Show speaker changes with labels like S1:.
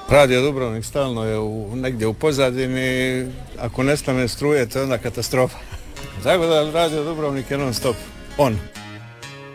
S1: Radio Dubrovnik stalno je negdje u pozadini, ako nestane struje to je onda katastrofa. Tako da Radio Dubrovnik je non stop on.